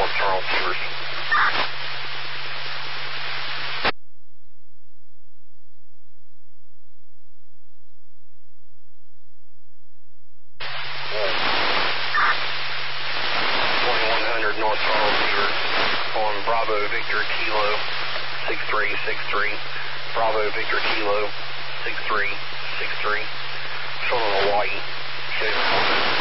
North Charles receivers. North Charles receiver on Bravo Victor Kilo 6363. Bravo Victor Kilo 6363. Showing Hawaii.